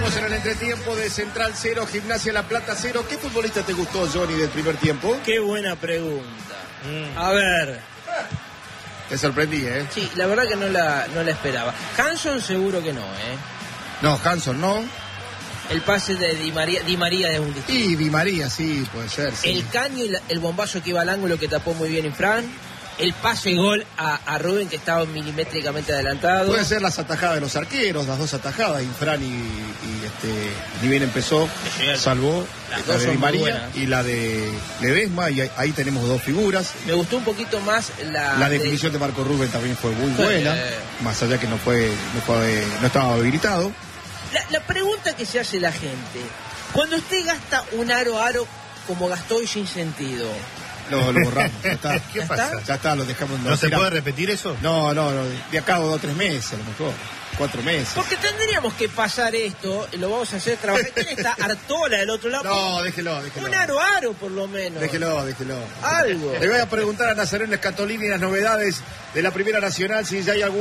Estamos en el entretiempo de Central 0, Gimnasia La Plata 0. ¿Qué futbolista te gustó, Johnny, del primer tiempo? Qué buena pregunta. A ver. Te sorprendí, ¿eh? Sí, la verdad que no la esperaba. Hanson seguro que no, No, Hanson no. El pase de Di María de un distinto. Y Di María, sí, puede ser. Sí. El caño y el bombazo que iba al ángulo que tapó muy bien Infran. El pase gol a Rubén, que estaba milimétricamente adelantado. Puede ser las atajadas de los arqueros, las dos atajadas, Infran y ni bien empezó, salvó la de Di María y la de Ledesma, y ahí tenemos dos figuras. Me gustó un poquito más la definición de Marco Rubén también fue muy buena, más allá que no estaba habilitado. La pregunta que se hace la gente, cuando usted gasta un aro como gastó hoy sin sentido... Lo borramos, ya está. ¿Qué pasa? Ya está, lo dejamos. ¿No se puede repetir eso? No, de acá a 2 o 3 meses, a lo mejor. 4 meses. Porque tendríamos que pasar esto, lo vamos a hacer trabajar. ¿Quién está Artola del otro lado? No, déjelo. Un aro por lo menos. Déjelo. Algo. Le voy a preguntar a Nazareno Escatolini las novedades de la Primera Nacional, si ya hay algún